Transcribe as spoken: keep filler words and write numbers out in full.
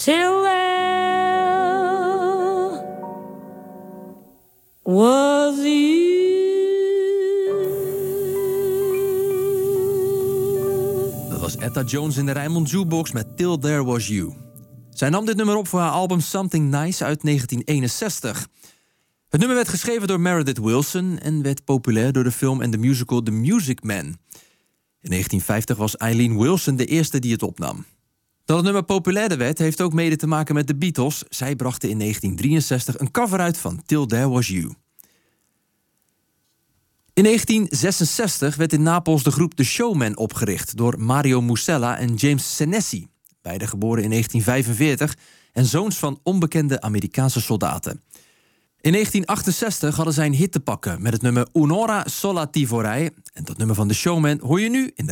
till there was you. Dat was Etta Jones in de Rijnmond Jukebox met Till There Was You. Zij nam dit nummer op voor haar album Something Nice uit negentien eenenzestig. Het nummer werd geschreven door Meredith Willson en werd populair door de film en de musical The Music Man. In negentien vijftig was Eileen Wilson de eerste die het opnam. Dat het nummer populairder werd, heeft ook mede te maken met de Beatles. Zij brachten in negentien drieënzestig een cover uit van Till There Was You. In negentien zesenzestig werd in Napels de groep The Showmen opgericht door Mario Musella en James Senesi, beide geboren in negentien vijfenveertig en zoons van onbekende Amerikaanse soldaten. In negentien achtenzestig hadden zij een hit te pakken met het nummer Un'ora sola ti vorrei. En dat nummer van The Showmen hoor je nu in de